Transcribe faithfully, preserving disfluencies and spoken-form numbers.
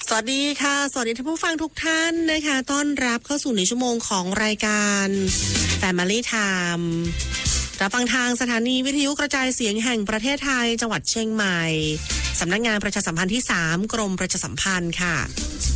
สวัสดีค่ะสวัสดีท่านผู้ฟังทุกท่านนะคะต้อนรับเข้าสู่ในชั่วโมงของรายการ Family Time รับฟังทางสถานีวิทยุกระจายเสียงแห่งประเทศไทยจังหวัดเชียงใหม่สำนักงานประชาสัมพันธ์ที่สามกรมประชาสัมพันธ์ค่ะ